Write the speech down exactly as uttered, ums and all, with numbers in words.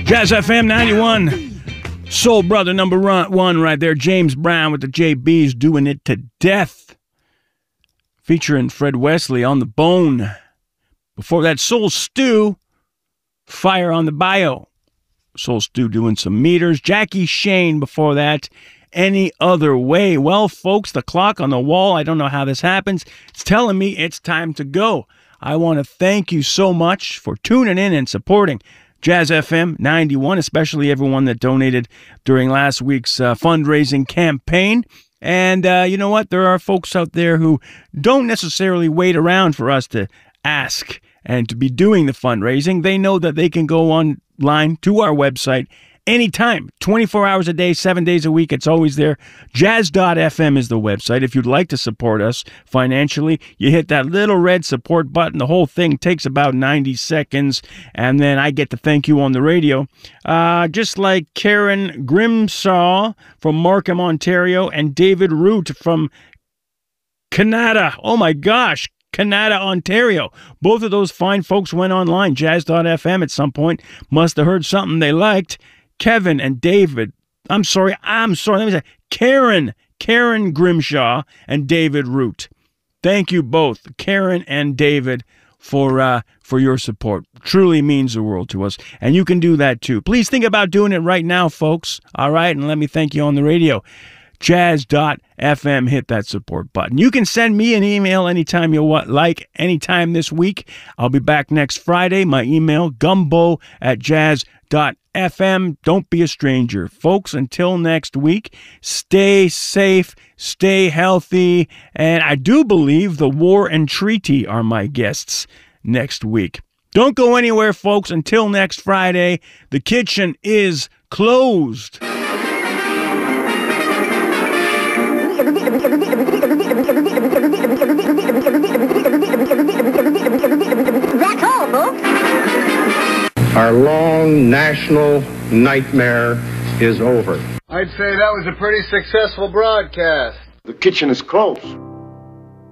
Jazz F M ninety-one. Soul Brother number one right there. James Brown with the J Bs doing it to death. Featuring Fred Wesley on the bone. Before that, Soul Stew, Fire on the Bio. Soul Stew doing some meters. Jackie Shane before that. Any Other Way. Well, folks, the clock on the wall, I don't know how this happens. It's telling me it's time to go. I want to thank you so much for tuning in and supporting Jazz F M ninety-one, especially everyone that donated during last week's uh, fundraising campaign. And uh, you know what? There are folks out there who don't necessarily wait around for us to ask and to be doing the fundraising. They know that they can go online to our website anytime, twenty-four hours a day, seven days a week. It's always there. Jazz dot F M is the website. If you'd like to support us financially, you hit that little red support button. The whole thing takes about ninety seconds, and then I get to thank you on the radio. Uh, just like Karen Grimshaw from Markham, Ontario, and David Root from Canada. Oh my gosh. Canada, Ontario. Both of those fine folks went online, Jazz dot F M at some point. Must have heard something they liked. Kevin and David, I'm sorry, I'm sorry, let me say, Karen, Karen Grimshaw and David Root. Thank you both, Karen and David, for uh, for your support. Truly means the world to us, and you can do that too. Please think about doing it right now, folks, all right? And let me thank you on the radio. Jazz dot F M, hit that support button. You can send me an email anytime you want, like, anytime this week. I'll be back next Friday. My email, gumbo at jazz dot F M. Don't be a stranger. Folks, until next week, stay safe, stay healthy, and I do believe the War and Treaty are my guests next week. Don't go anywhere, folks. Until next Friday, the kitchen is closed. That's all, folks. Our long national nightmare is over. I'd say that was a pretty successful broadcast. The kitchen is closed.